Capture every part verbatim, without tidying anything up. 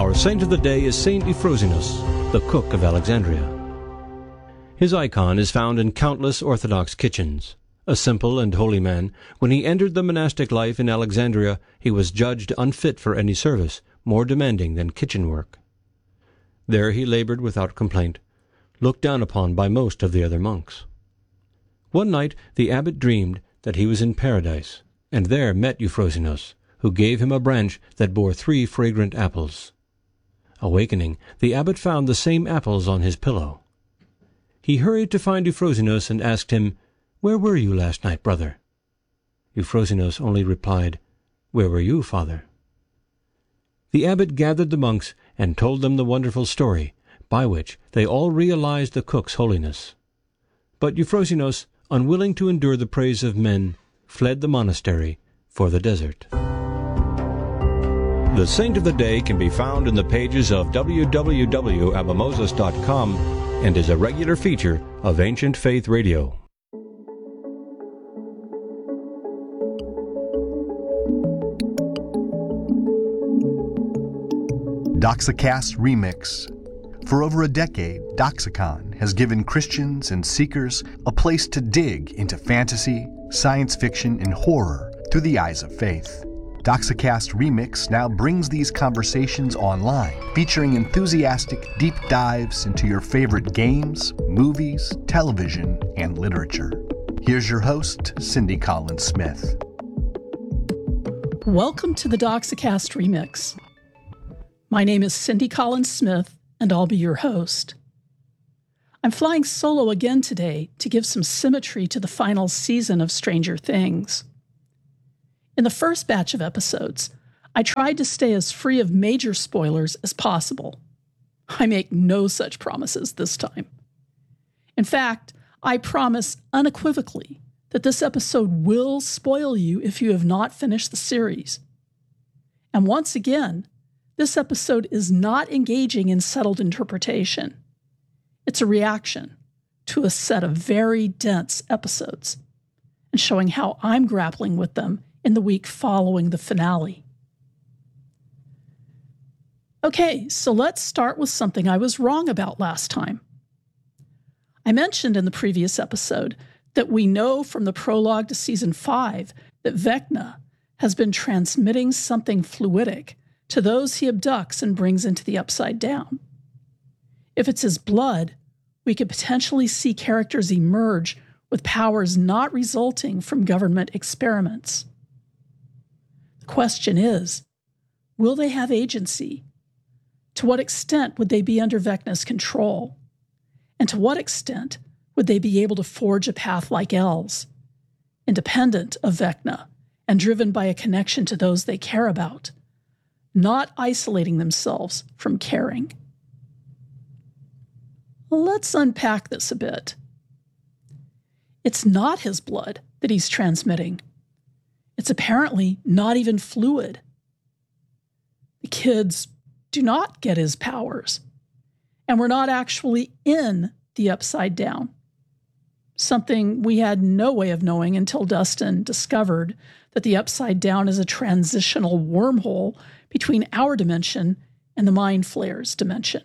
Our saint of the day is Saint Euphrosynos, the cook of Alexandria. His icon is found in countless Orthodox kitchens. A simple and holy man, when he entered the monastic life in Alexandria, he was judged unfit for any service, more demanding than kitchen work. There he labored without complaint, looked down upon by most of the other monks. One night the abbot dreamed that he was in paradise, and there met Euphrosynos, who gave him a branch that bore three fragrant apples. Awakening, the abbot found the same apples on his pillow. He hurried to find Euphrosynos and asked him, "Where were you last night, brother?" Euphrosynos only replied, "Where were you, father?" The abbot gathered the monks and told them the wonderful story, by which they all realized the cook's holiness. But Euphrosynos, unwilling to endure the praise of men, fled the monastery for the desert. The Saint of the Day can be found in the pages of w w w dot abimoses dot com and is a regular feature of Ancient Faith Radio. Doxacast Remix. For over a decade, Doxicon has given Christians and seekers a place to dig into fantasy, science fiction, and horror through the eyes of faith. Doxacast Remix now brings these conversations online, featuring enthusiastic deep dives into your favorite games, movies, television, and literature. Here's your host, Cindy Collins Smith. Welcome to the Doxacast Remix. My name is Cindy Collins Smith, and I'll be your host. I'm flying solo again today to give some symmetry to the final season of Stranger Things. In the first batch of episodes, I tried to stay as free of major spoilers as possible. I make no such promises this time. In fact, I promise unequivocally that this episode will spoil you if you have not finished the series. And once again, this episode is not engaging in settled interpretation. It's a reaction to a set of very dense episodes and showing how I'm grappling with them in the week following the finale. Okay, so let's start with something I was wrong about last time. I mentioned in the previous episode that we know from the prologue to season five that Vecna has been transmitting something fluidic to those he abducts and brings into the Upside Down. If it's his blood, we could potentially see characters emerge with powers not resulting from government experiments. The question is, will they have agency? To what extent would they be under Vecna's control? And to what extent would they be able to forge a path like El's, independent of Vecna and driven by a connection to those they care about, not isolating themselves from caring? Let's unpack this a bit. It's not his blood that he's transmitting. It's apparently not even fluid. The kids do not get his powers, and we're not actually in the Upside Down, something we had no way of knowing until Dustin discovered that the Upside Down is a transitional wormhole between our dimension and the Mind Flayer's dimension.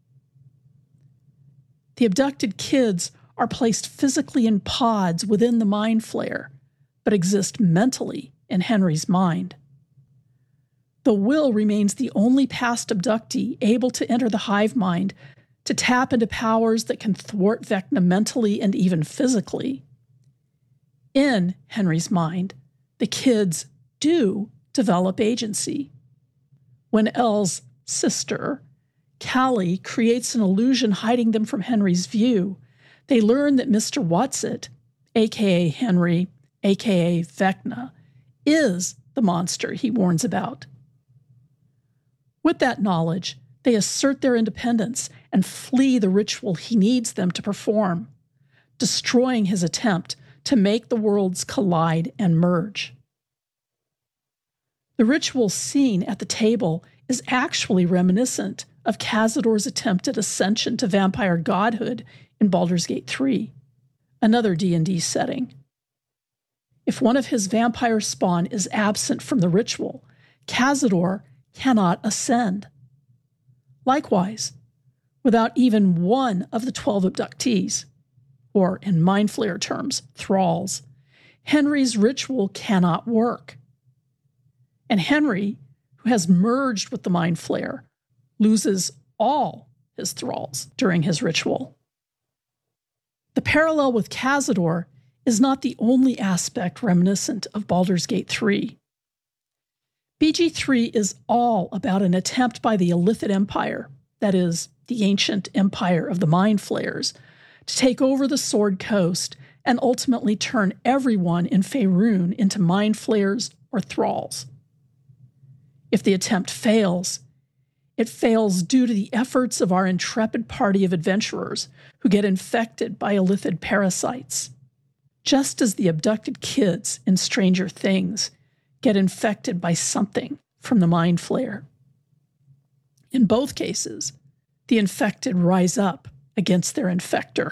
The abducted kids are placed physically in pods within the Mind Flayer, but exist mentally in Henry's mind. The Will remains the only past abductee able to enter the hive mind to tap into powers that can thwart Vecna mentally and even physically. In Henry's mind, the kids do develop agency. When Elle's sister, Callie, creates an illusion hiding them from Henry's view, they learn that Mister Whatsit, a k a. Henry, a k a. Vecna, is the monster he warns about. With that knowledge, they assert their independence and flee the ritual he needs them to perform, destroying his attempt to make the worlds collide and merge. The ritual scene at the table is actually reminiscent of Cazador's attempt at ascension to vampire godhood in Baldur's Gate three, another D and D setting. If one of his vampire spawn is absent from the ritual, Cazador cannot ascend. Likewise, without even one of the twelve abductees, or in Mind Flayer terms, thralls, Henry's ritual cannot work. And Henry, who has merged with the Mind Flayer, loses all his thralls during his ritual. The parallel with Cazador is not the only aspect reminiscent of Baldur's Gate three. B G three is all about an attempt by the Illithid Empire, that is, the ancient empire of the Mind Flayers, to take over the Sword Coast and ultimately turn everyone in Faerun into Mind Flayers or thralls. If the attempt fails, it fails due to the efforts of our intrepid party of adventurers who get infected by Illithid parasites, just as the abducted kids in Stranger Things get infected by something from the Mind Flayer. In both cases, the infected rise up against their infector.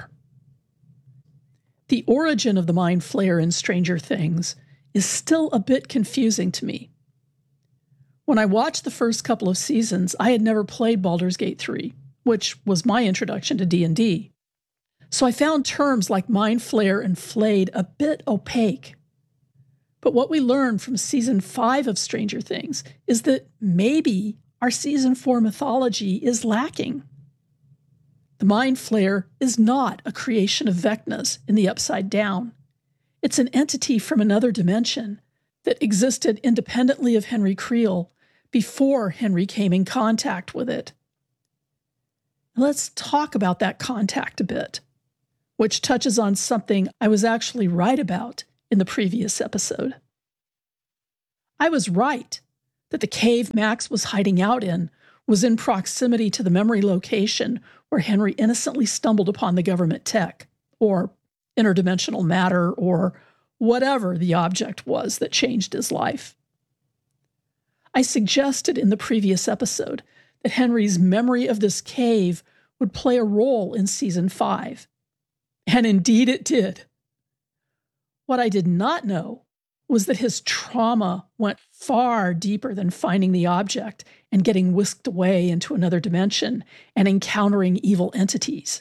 The origin of the Mind Flayer in Stranger Things is still a bit confusing to me. When I watched the first couple of seasons, I had never played Baldur's Gate three, which was my introduction to D and D. So I found terms like Mind Flayer and Flayed a bit opaque. But what we learned from season five of Stranger Things is that maybe our season four mythology is lacking. The Mind Flayer is not a creation of Vecna's in the Upside Down. It's an entity from another dimension that existed independently of Henry Creel before Henry came in contact with it. Let's talk about that contact a bit, which touches on something I was actually right about in the previous episode. I was right that the cave Max was hiding out in was in proximity to the memory location where Henry innocently stumbled upon the government tech, or interdimensional matter, or whatever the object was that changed his life. I suggested in the previous episode that Henry's memory of this cave would play a role in season five. And indeed it did. What I did not know was that his trauma went far deeper than finding the object and getting whisked away into another dimension and encountering evil entities.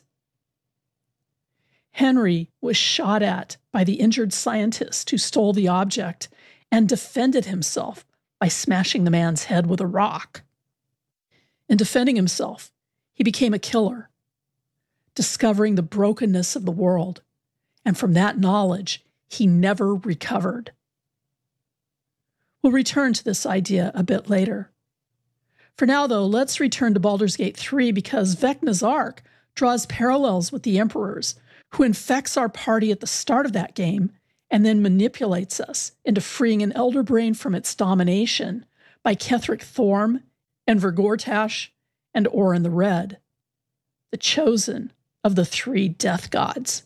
Henry was shot at by the injured scientist who stole the object and defended himself by smashing the man's head with a rock. In defending himself, he became a killer, discovering the brokenness of the world, and from that knowledge, he never recovered. We'll return to this idea a bit later. For now, though, let's return to Baldur's Gate three because Vecna's Ark draws parallels with the Emperor's, who infects our party at the start of that game and then manipulates us into freeing an Elder Brain from its domination by Ketheric Thorm and Vergortash and Orin the Red, the chosen of the three death gods.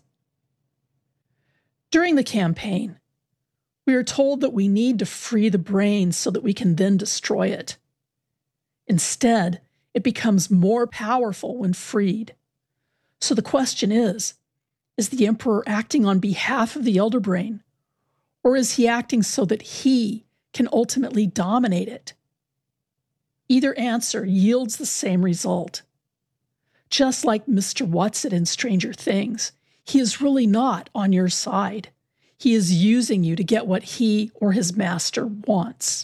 During the campaign, we are told that we need to free the brain so that we can then destroy it. Instead, it becomes more powerful when freed. So the question is, is the Emperor acting on behalf of the Elder Brain, or is he acting so that he can ultimately dominate it? Either answer yields the same result. Just like Mister Whatsit in Stranger Things, he is really not on your side. He is using you to get what he or his master wants.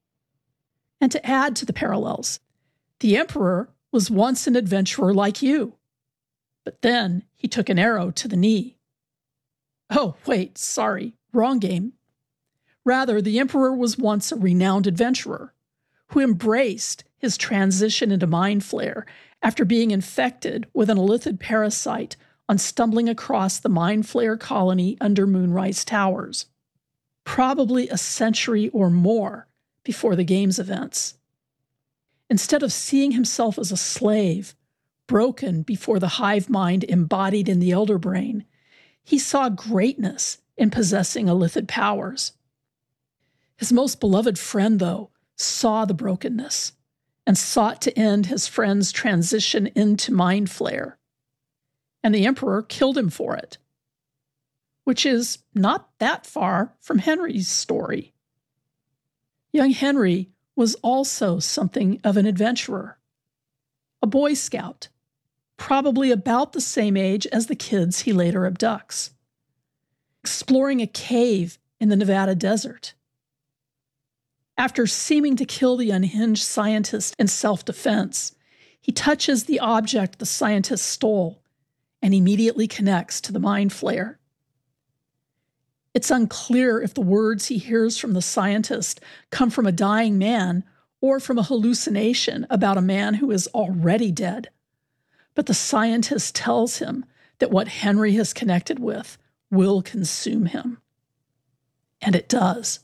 And to add to the parallels, the Emperor was once an adventurer like you, but then he took an arrow to the knee. Oh, wait, sorry, wrong game. Rather, the Emperor was once a renowned adventurer who embraced his transition into Mind Flayer after being infected with an Illithid parasite on stumbling across the Mind Flayer colony under Moonrise Towers, probably a century or more before the game's events. Instead of seeing himself as a slave, broken before the hive mind embodied in the Elder Brain, he saw greatness in possessing Illithid powers. His most beloved friend, though, saw the brokenness and sought to end his friend's transition into Mind Flayer. And the Emperor killed him for it, which is not that far from Henry's story. Young Henry was also something of an adventurer. a Boy Scout, probably about the same age as the kids he later abducts, exploring a cave in the Nevada desert. After seeming to kill the unhinged scientist in self-defense, he touches the object the scientist stole and immediately connects to the mind flayer. It's unclear if the words he hears from the scientist come from a dying man or from a hallucination about a man who is already dead. But the scientist tells him that what Henry has connected with will consume him. And it does.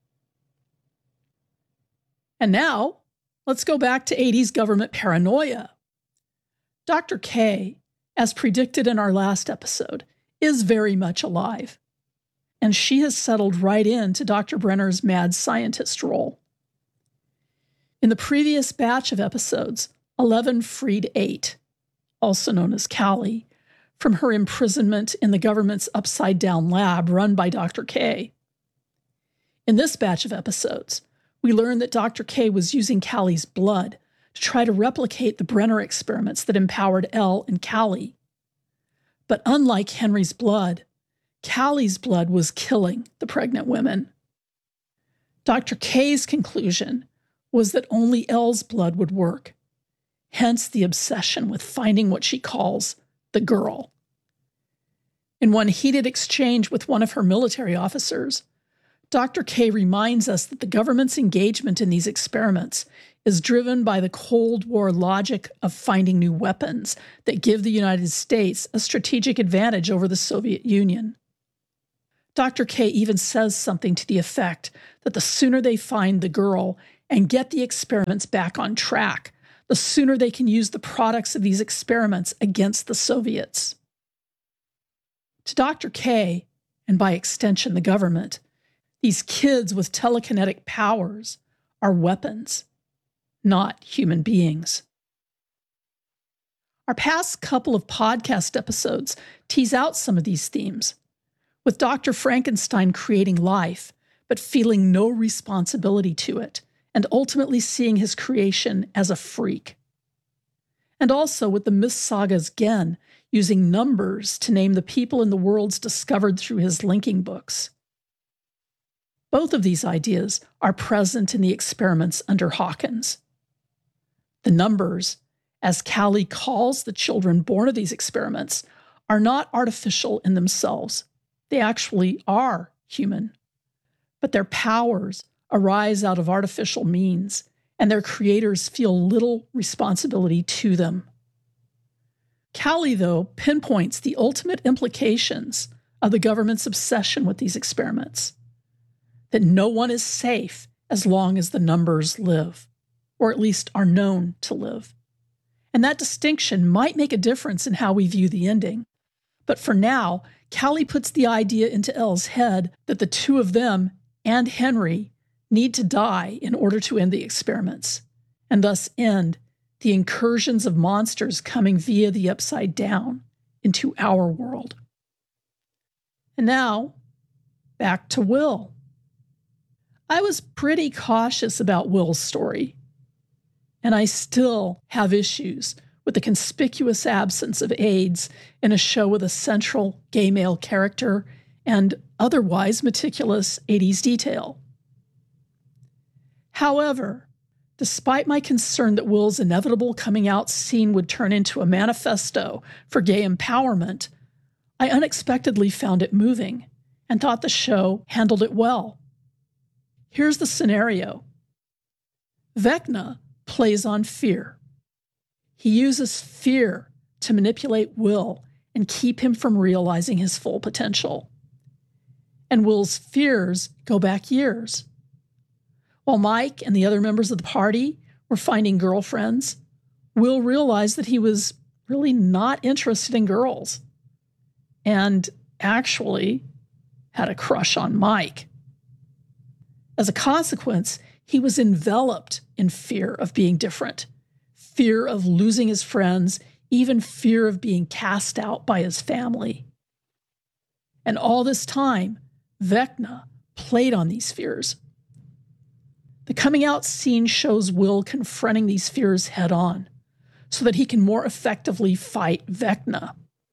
And now, let's go back to eighties government paranoia. Doctor K, as predicted in our last episode, is very much alive. And she has settled right into Doctor Brenner's mad scientist role. In the previous batch of episodes, Eleven freed eight, also known as Callie, from her imprisonment in the government's upside-down lab run by Doctor K. In this batch of episodes, we learn that Doctor K was using Callie's blood to try to replicate the Brenner experiments that empowered Elle and Callie. But unlike Henry's blood, Callie's blood was killing the pregnant women. Doctor K's conclusion was that only Elle's blood would work, hence the obsession with finding what she calls the girl. In one heated exchange with one of her military officers, Doctor K reminds us that the government's engagement in these experiments is driven by the Cold War logic of finding new weapons that give the United States a strategic advantage over the Soviet Union. Doctor K even says something to the effect that the sooner they find the girl and get the experiments back on track, the sooner they can use the products of these experiments against the Soviets. To Doctor K, and by extension the government, these kids with telekinetic powers are weapons, not human beings. Our past couple of podcast episodes tease out some of these themes, with Doctor Frankenstein creating life, but feeling no responsibility to it, and ultimately seeing his creation as a freak. And also with the Myth Saga's Gen using numbers to name the people in the worlds discovered through his linking books. Both of these ideas are present in the experiments under Hawkins. The numbers, as Callie calls the children born of these experiments, are not artificial in themselves. They actually are human. But their powers arise out of artificial means, and their creators feel little responsibility to them. Callie, though, pinpoints the ultimate implications of the government's obsession with these experiments. That no one is safe as long as the numbers live, or at least are known to live. And that distinction might make a difference in how we view the ending. But for now, Callie puts the idea into Elle's head that the two of them and Henry need to die in order to end the experiments, and thus end the incursions of monsters coming via the Upside Down into our world. And now, back to Will. I was pretty cautious about Will's story, and I still have issues with the conspicuous absence of AIDS in a show with a central gay male character and otherwise meticulous eighties detail. However, despite my concern that Will's inevitable coming out scene would turn into a manifesto for gay empowerment, I unexpectedly found it moving and thought the show handled it well. Here's the scenario. Vecna plays on fear. He uses fear to manipulate Will and keep him from realizing his full potential. And Will's fears go back years. While Mike and the other members of the party were finding girlfriends, Will realized that he was really not interested in girls and actually had a crush on Mike. As a consequence, he was enveloped in fear of being different, fear of losing his friends, even fear of being cast out by his family. And all this time, Vecna played on these fears. The coming out scene shows Will confronting these fears head on, so that he can more effectively fight Vecna.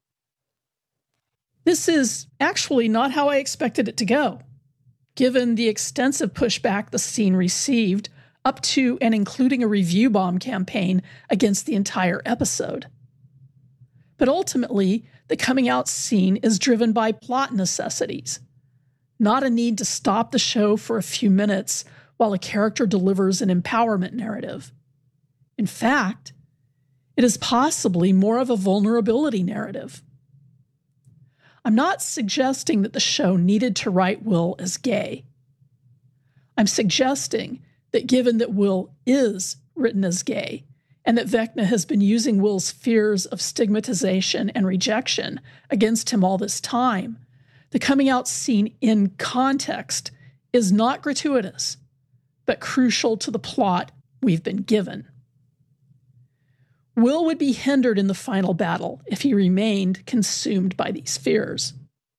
This is actually not how I expected it to go, given the extensive pushback the scene received, up to and including a review bomb campaign against the entire episode. But ultimately, the coming out scene is driven by plot necessities, not a need to stop the show for a few minutes while a character delivers an empowerment narrative. In fact, it is possibly more of a vulnerability narrative. I'm not suggesting that the show needed to write Will as gay. I'm suggesting that given that Will is written as gay, and that Vecna has been using Will's fears of stigmatization and rejection against him all this time, the coming out scene in context is not gratuitous, but crucial to the plot we've been given. Will would be hindered in the final battle if he remained consumed by these fears.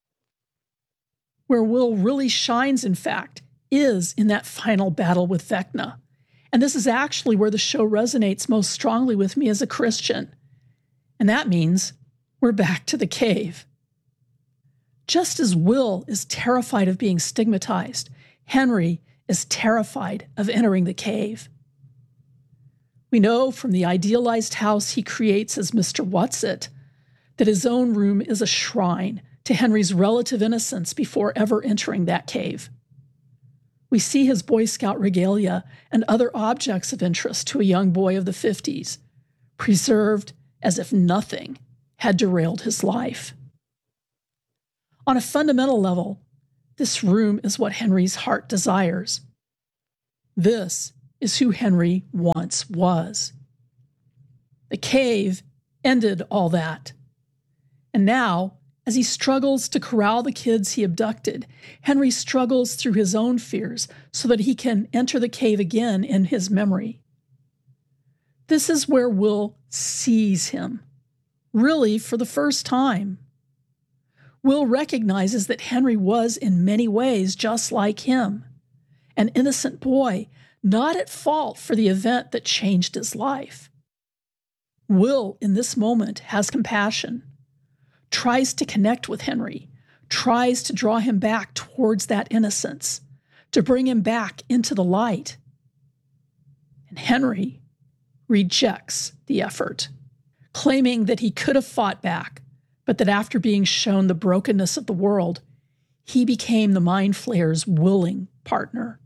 Where Will really shines, in fact, is in that final battle with Vecna. And this is actually where the show resonates most strongly with me as a Christian. And that means we're back to the cave. Just as Will is terrified of being stigmatized, Henry is terrified of entering the cave. We know from the idealized house he creates as Mister Whatsit that his own room is a shrine to Henry's relative innocence before ever entering that cave. We see his Boy Scout regalia and other objects of interest to a young boy of the fifties, preserved as if nothing had derailed his life. On a fundamental level, this room is what Henry's heart desires. This is who Henry once was. The cave ended all that. And now, as he struggles to corral the kids he abducted, Henry struggles through his own fears so that he can enter the cave again in his memory. This is where Will sees him, really for the first time. Will recognizes that Henry was in many ways just like him, an innocent boy, not at fault for the event that changed his life. Will, in this moment, has compassion, tries to connect with Henry, tries to draw him back towards that innocence, to bring him back into the light. And Henry rejects the effort, claiming that he could have fought back, but that after being shown the brokenness of the world, he became the Mind Flayer's willing partner.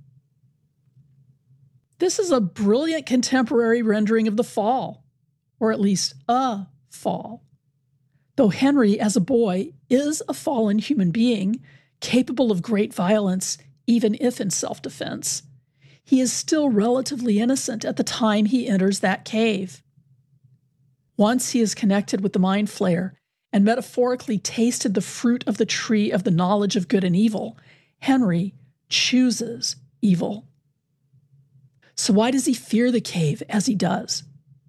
This is a brilliant contemporary rendering of the fall, or at least a fall. Though Henry, as a boy, is a fallen human being, capable of great violence, even if in self-defense, he is still relatively innocent at the time he enters that cave. Once he is connected with the Mind Flayer and metaphorically tasted the fruit of the tree of the knowledge of good and evil, Henry chooses evil. So why does he fear the cave as he does?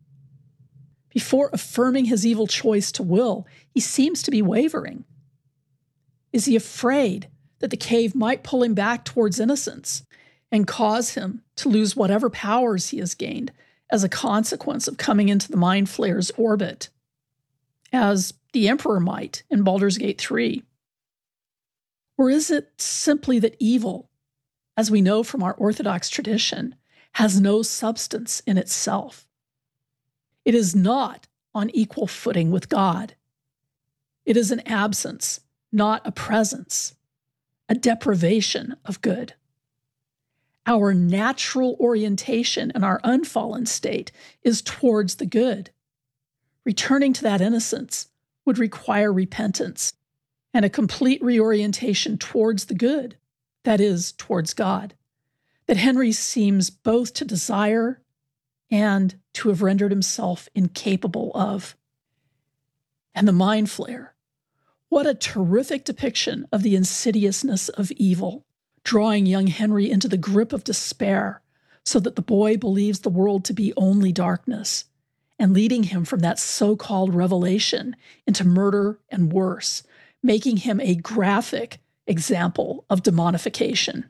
Before affirming his evil choice to Will, he seems to be wavering. Is he afraid that the cave might pull him back towards innocence and cause him to lose whatever powers he has gained as a consequence of coming into the Mind Flayer's orbit, as the Emperor might in Baldur's Gate three? Or is it simply that evil, as we know from our Orthodox tradition, has no substance in itself? It is not on equal footing with God. It is an absence, not a presence, a deprivation of good. Our natural orientation in our unfallen state is towards the good. Returning to that innocence would require repentance and a complete reorientation towards the good, that is, towards God, that Henry seems both to desire and to have rendered himself incapable of. And the Mind Flayer, what a terrific depiction of the insidiousness of evil, drawing young Henry into the grip of despair so that the boy believes the world to be only darkness, and leading him from that so-called revelation into murder and worse, making him a graphic example of demonification.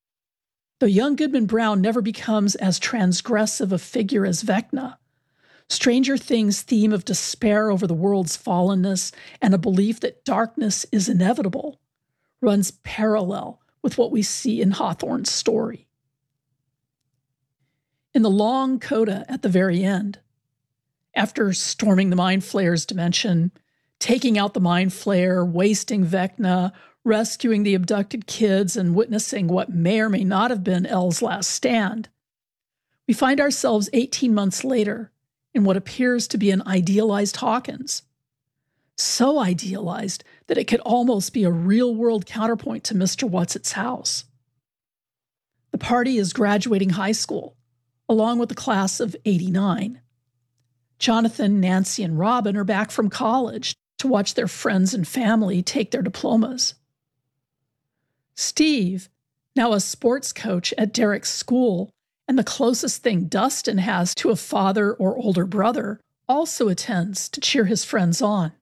Though young Goodman Brown never becomes as transgressive a figure as Vecna, Stranger Things' theme of despair over the world's fallenness and a belief that darkness is inevitable runs parallel with what we see in Hawthorne's story. In the long coda at the very end, after storming the Mind Flayer's dimension, taking out the Mind Flayer, wasting Vecna, rescuing the abducted kids, and witnessing what may or may not have been El's last stand, we find ourselves eighteen months later in what appears to be an idealized Hawkins. So idealized that it could almost be a real-world counterpoint to Mister What's-Its house. The party is graduating high school, along with the class of eighty-nine. Jonathan, Nancy, and Robin are back from college to watch their friends and family take their diplomas. Steve, now a sports coach at Derek's school, and the closest thing Dustin has to a father or older brother, also attends to cheer his friends on.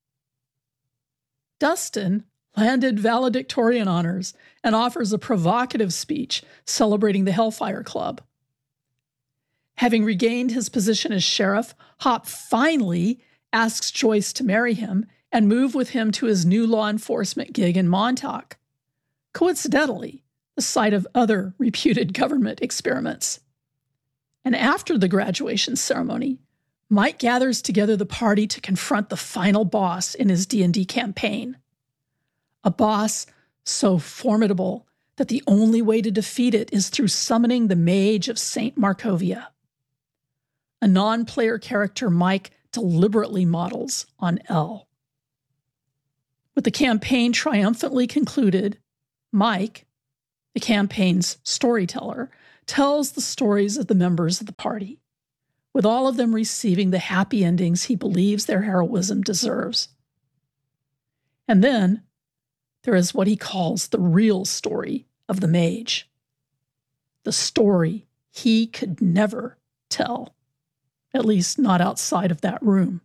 Dustin landed valedictorian honors and offers a provocative speech celebrating the Hellfire Club. Having regained his position as sheriff, Hop finally asks Joyce to marry him and move with him to his new law enforcement gig in Montauk, coincidentally, the site of other reputed government experiments. And after the graduation ceremony, Mike gathers together the party to confront the final boss in his D and D campaign. A boss so formidable that the only way to defeat it is through summoning the Mage of Saint Markovia, a non-player character Mike deliberately models on El. With the campaign triumphantly concluded, Mike, the campaign's storyteller, tells the stories of the members of the party, with all of them receiving the happy endings he believes their heroism deserves. And then there is what he calls the real story of the mage, the story he could never tell, at least not outside of that room.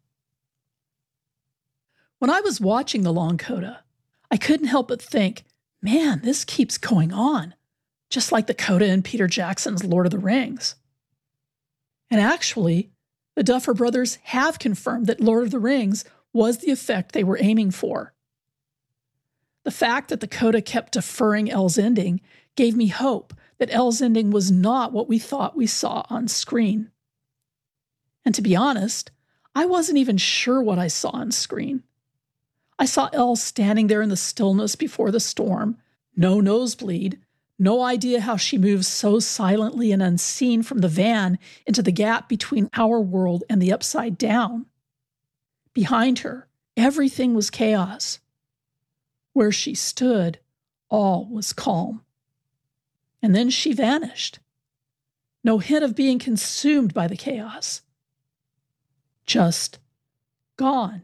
When I was watching the long coda, I couldn't help but think, man, this keeps going on, just like the coda in Peter Jackson's Lord of the Rings. And actually, the Duffer Brothers have confirmed that Lord of the Rings was the effect they were aiming for. The fact that the coda kept deferring El's ending gave me hope that El's ending was not what we thought we saw on screen. And to be honest, I wasn't even sure what I saw on screen. I saw El standing there in the stillness before the storm, no nosebleed, no idea how she moves so silently and unseen from the van into the gap between our world and the Upside Down. Behind her, everything was chaos. Where she stood, all was calm. And then she vanished. No hint of being consumed by the chaos. Just gone.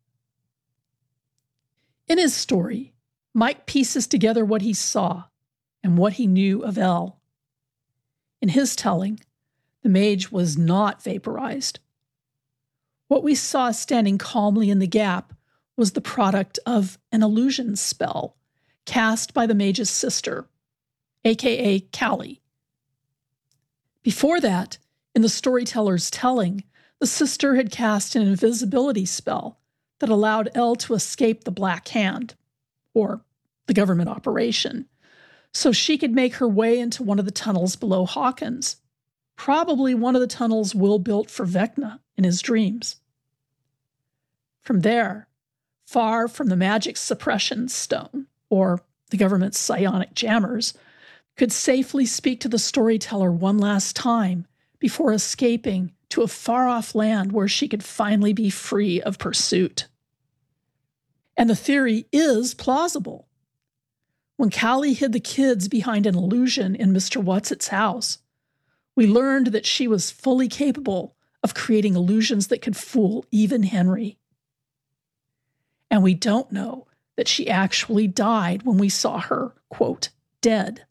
In his story, Mike pieces together what he saw and what he knew of El. In his telling, the mage was not vaporized. What we saw standing calmly in the gap was the product of an illusion spell cast by the mage's sister, aka Callie. Before that, in the storyteller's telling, the sister had cast an invisibility spell that allowed El to escape the Black Hand, or the government operation, so she could make her way into one of the tunnels below Hawkins, probably one of the tunnels Will built for Vecna in his dreams. From there, far from the magic suppression stone, or the government's psionic jammers, could safely speak to the storyteller one last time before escaping to a far-off land where she could finally be free of pursuit. And the theory is plausible. When Callie hid the kids behind an illusion in Mister What's-Its house, we learned that she was fully capable of creating illusions that could fool even Henry. And we don't know that she actually died when we saw her, quote, dead.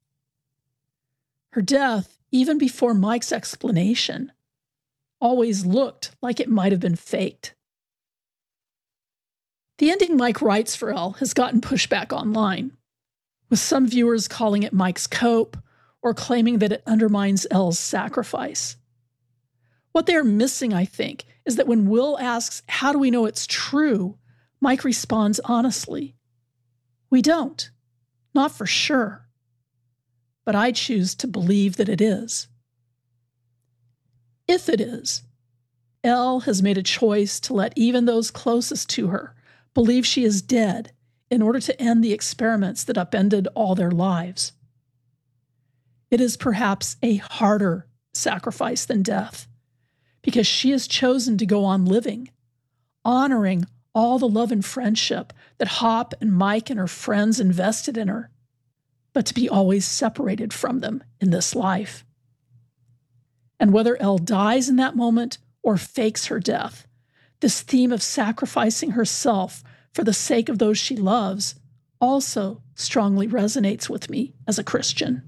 Her death, even before Mike's explanation, always looked like it might have been faked. The ending Mike writes for El has gotten pushback online, with some viewers calling it Mike's cope or claiming that it undermines El's sacrifice. What they are missing, I think, is that when Will asks, how do we know it's true, Mike responds honestly, we don't. Not for sure. But I choose to believe that it is. If it is, Elle has made a choice to let even those closest to her believe she is dead in order to end the experiments that upended all their lives. It is perhaps a harder sacrifice than death, because she has chosen to go on living, honoring all the love and friendship that Hop and Mike and her friends invested in her, but to be always separated from them in this life. And whether Elle dies in that moment or fakes her death, this theme of sacrificing herself for the sake of those she loves also strongly resonates with me as a Christian.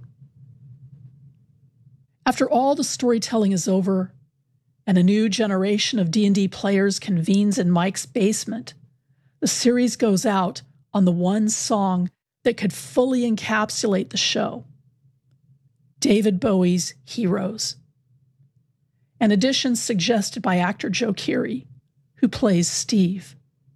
After all the storytelling is over, and a new generation of D and D players convenes in Mike's basement, the series goes out on the one song that could fully encapsulate the show: David Bowie's Heroes. An addition suggested by actor Joe Keery, who plays Steve.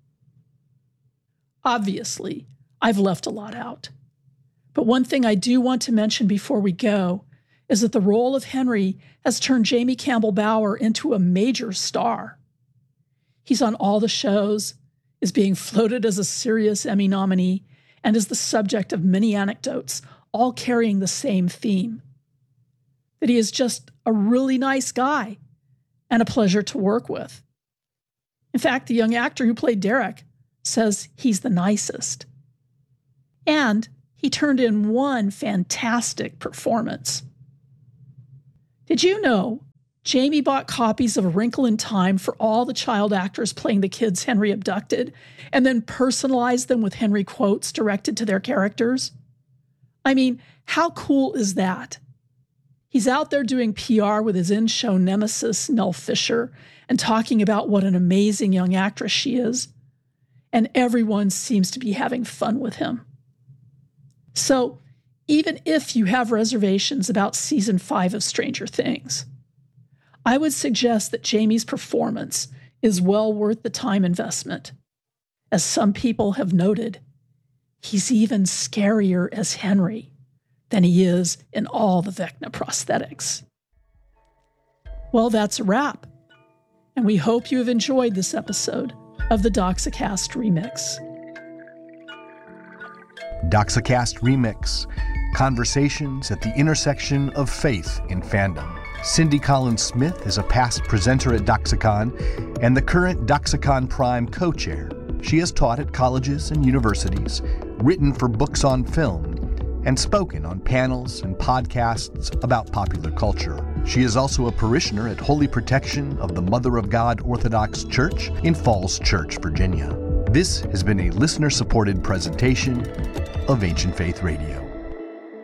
Obviously, I've left a lot out. But one thing I do want to mention before we go is that the role of Henry has turned Jamie Campbell Bower into a major star. He's on all the shows, is being floated as a serious Emmy nominee, and is the subject of many anecdotes, all carrying the same theme: that he is just a really nice guy and a pleasure to work with. In fact, the young actor who played Derek says he's the nicest. And he turned in one fantastic performance. Did you know Jamie bought copies of A Wrinkle in Time for all the child actors playing the kids Henry abducted, and then personalized them with Henry quotes directed to their characters? I mean, how cool is that? He's out there doing P R with his in-show nemesis, Nell Fisher, and talking about what an amazing young actress she is. And everyone seems to be having fun with him. So, even if you have reservations about season five of Stranger Things, I would suggest that Jamie's performance is well worth the time investment. As some people have noted, he's even scarier as Henry than he is in all the Vecna prosthetics. Well, that's a wrap, and we hope you have enjoyed this episode of the Doxacast Remix. Doxacast Remix, conversations at the intersection of faith and fandom. Cindy Collins-Smith is a past presenter at Doxacon and the current Doxacon Prime co-chair. She has taught at colleges and universities, written for books on film, and spoken on panels and podcasts about popular culture. She is also a parishioner at Holy Protection of the Mother of God Orthodox Church in Falls Church, Virginia. This has been a listener-supported presentation of Ancient Faith Radio.